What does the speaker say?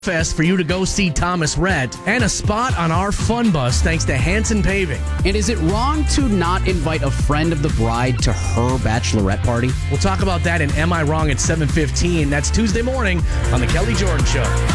Fest for you to go see Thomas Rhett, and a spot on our fun bus thanks to Hanson Paving. And is it wrong to not invite a friend of the bride to her bachelorette party? We'll talk about that in Am I Wrong at 7:15. That's Tuesday morning on The Kelly Jordan Show.